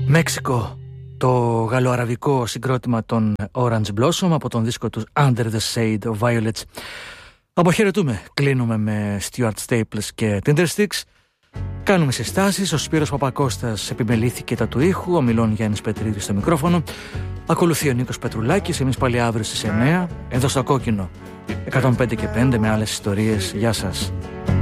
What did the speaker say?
Μέξικο, το γαλλοαραβικό συγκρότημα των Orange Blossom από τον δίσκο τους Under the Shade of Violets. Αποχαιρετούμε, κλείνουμε με Stuart Staples και Tindersticks. Κάνουμε συστάσεις, ο Σπύρος Παπακώστας επιμελήθηκε τα του ήχου, ο Μιλών Γιάννης Πετρίδης στο μικρόφωνο. Ακολουθεί ο Νίκος Πετρουλάκης, εμείς πάλι αύριο στις 9, εδώ στο Κόκκινο 105 και 5 με άλλες ιστορίες. Γεια σας.